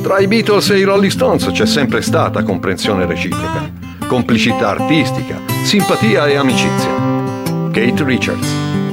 Tra i Beatles e i Rolling Stones c'è sempre stata comprensione reciproca, complicità artistica, simpatia e amicizia. Keith Richards.